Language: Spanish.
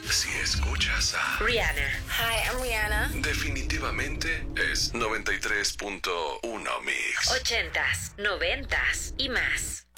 Si escuchas a Rihanna. Hi, I'm Rihanna. definitivamente es 93.1 Mix. 80s, 90s y más.